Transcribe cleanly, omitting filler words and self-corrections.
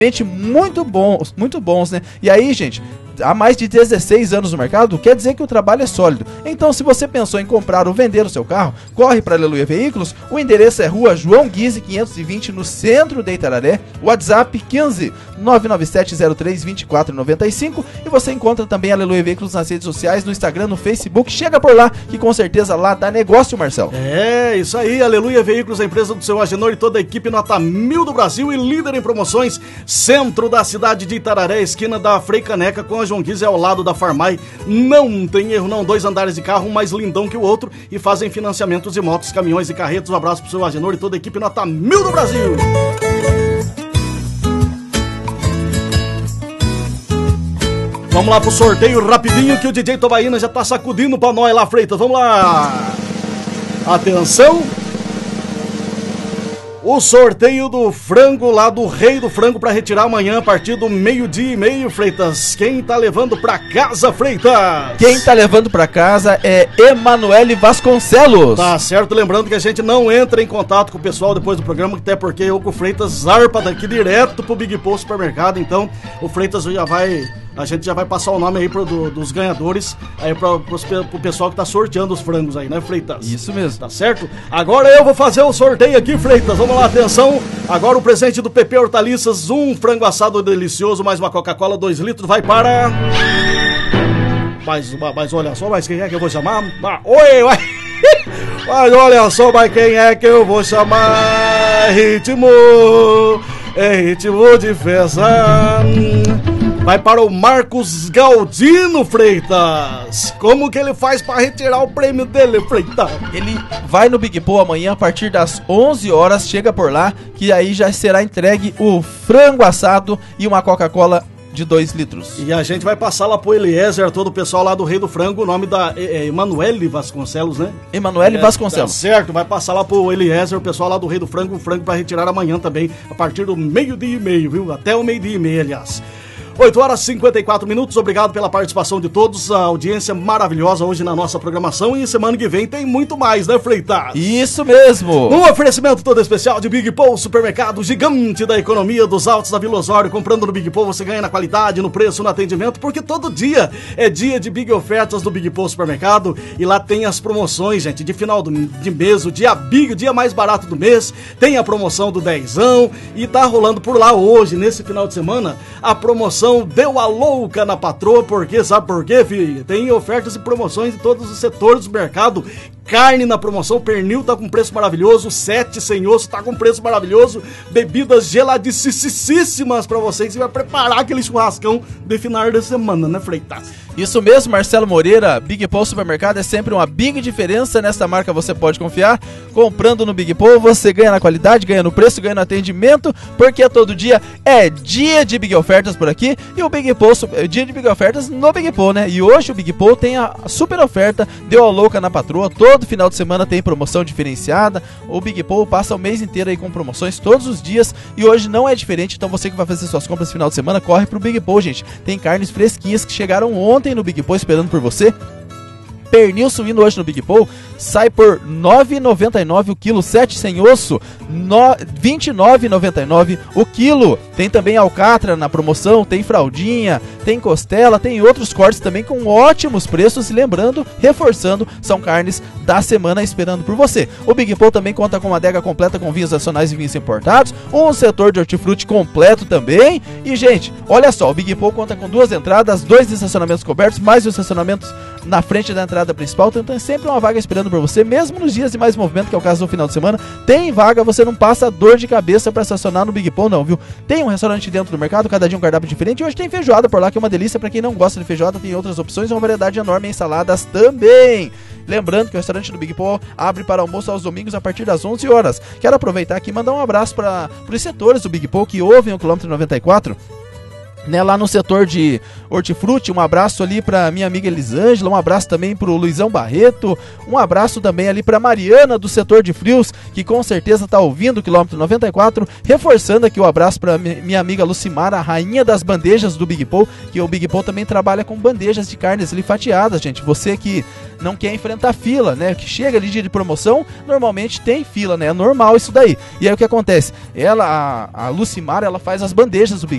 muito bons, né? E aí, gente, há mais de 16 anos no mercado, quer dizer que o trabalho é sólido. Então, se você pensou em comprar ou vender o seu carro, corre para Aleluia Veículos. O endereço é Rua João Guise, 520, no centro de Itararé. WhatsApp 15 997032495. E você encontra também Aleluia Veículos nas redes sociais, no Instagram, no Facebook. Chega por lá, que com certeza lá dá negócio, Marcel. É, isso aí, Aleluia Veículos, a empresa do seu Agenor e toda a equipe nota 1000 do Brasil e líder em promoções, centro da cidade de Itararé, esquina da Frei Caneca com a João Guise, ao lado da Farmai. Não tem erro não, 2 andares de carro, um mais lindão que o outro, e fazem financiamentos de motos, caminhões e carretas. Um abraço pro seu Agenor e toda a equipe nota 1000 do Brasil. Vamos lá pro sorteio rapidinho que o DJ Tobaína já tá sacudindo pra nós lá, Freitas. Vamos lá. Atenção. O sorteio do frango lá do Rei do Frango para retirar amanhã a partir do 12:30, Freitas. Quem tá levando pra casa, Freitas? Quem tá levando pra casa é Emanuele Vasconcelos. Tá certo, lembrando que a gente não entra em contato com o pessoal depois do programa, até porque eu com o Freitas zarpa daqui direto pro Big Post Supermercado, então o Freitas a gente já vai passar o nome aí dos ganhadores, aí pro pessoal que tá sorteando os frangos aí, né, Freitas? Isso mesmo. Tá certo? Agora eu vou fazer o sorteio aqui, Freitas. Vamos lá, atenção. Agora o presente do PP Hortaliças, um frango assado delicioso, mais uma Coca-Cola, 2 litros, vai para... Mas olha só, mas quem é que eu vou chamar? Oi, vai... Mas olha só, mas quem é que eu vou chamar? Ritmo de festa. Vai para o Marcos Galdino, Freitas. Como que ele faz para retirar o prêmio dele, Freitas? Ele vai no Big Pool amanhã a partir das 11 horas, chega por lá, que aí já será entregue o frango assado e uma Coca-Cola de 2 litros. E a gente vai passar lá pro Eliezer, todo o pessoal lá do Rei do Frango, o nome da Emanuele Vasconcelos, né? Emanuele Vasconcelos. Tá certo, vai passar lá pro Eliezer, o pessoal lá do Rei do Frango, um frango para retirar amanhã também, a partir do 12:30, viu? Até o 12:30, aliás. 8h54, obrigado pela participação de todos, a audiência maravilhosa hoje na nossa programação, e semana que vem tem muito mais, né, Freitas? Isso mesmo! Um oferecimento todo especial de Big Pool, supermercado gigante da economia dos Altos da Vila Osório. Comprando no Big Pool você ganha na qualidade, no preço, no atendimento, porque todo dia é dia de Big Ofertas do Big Pool Supermercado, e lá tem as promoções, gente, de final de mês, o dia Big, o dia mais barato do mês, tem a promoção do dezão, e tá rolando por lá hoje, nesse final de semana, a promoção deu a louca na patroa, porque sabe por quê, filho? Tem ofertas e promoções em todos os setores do mercado. Carne na promoção, pernil tá com preço maravilhoso, 7 sem osso tá com preço maravilhoso, bebidas geladíssimas pra você que você vai preparar aquele churrascão de final de semana, né, Freitas? Isso mesmo, Marcelo Moreira. Big Pool Supermercado é sempre uma big diferença. Nesta marca você pode confiar. Comprando no Big Pool você ganha na qualidade, ganha no preço, ganha no atendimento, porque todo dia é dia de Big Ofertas por aqui. E o Big Pool, dia de Big Ofertas no Big Pool, né? E hoje o Big Pool tem a super oferta, deu a louca na patroa. Todo final de semana tem promoção diferenciada. O Big Pool passa o mês inteiro aí com promoções todos os dias, e hoje não é diferente. Então você que vai fazer suas compras no final de semana, corre pro Big Pool, gente. Tem carnes fresquinhas que chegaram ontem no Big Pool esperando por você. Pernil suíno hoje no Big Pool sai por R$ 9,99 o quilo, 7 sem osso, R$ 29,99 o quilo. Tem também alcatra na promoção, tem fraldinha, tem costela, tem outros cortes também com ótimos preços. E lembrando, reforçando, são carnes da semana esperando por você. O Big Pool também conta com uma adega completa com vinhos nacionais e vinhos importados, um setor de hortifruti completo também. E, gente, olha só, o Big Pool conta com 2 entradas, 2 estacionamentos cobertos, mais os estacionamentos na frente da entrada principal, então tem sempre uma vaga esperando por você, mesmo nos dias de mais movimento, que é o caso do final de semana. Tem vaga, você não passa dor de cabeça pra estacionar no Big Pool não, viu? Tem um restaurante dentro do mercado, cada dia um cardápio diferente, e hoje tem feijoada por lá, que é uma delícia. Pra quem não gosta de feijoada, tem outras opções e uma variedade enorme em saladas também. Lembrando que o restaurante do Big Pool abre para almoço aos domingos a partir das 11 horas. Quero aproveitar aqui e mandar um abraço para os setores do Big Pool que ouvem o quilômetro 94. né, lá no setor de hortifruti. Um abraço ali pra minha amiga Elisângela, um abraço também pro Luizão Barreto, um abraço também ali pra Mariana do setor de frios, que com certeza tá ouvindo o quilômetro 94, reforçando aqui o abraço pra minha amiga Lucimara, a rainha das bandejas do Big Paul, que o Big Paul também trabalha com bandejas de carnes ali fatiadas, gente. Você que não quer enfrentar fila, né, que chega ali dia de promoção, normalmente tem fila, né, é normal isso daí. E aí o que acontece? A Lucimara, ela faz as bandejas do Big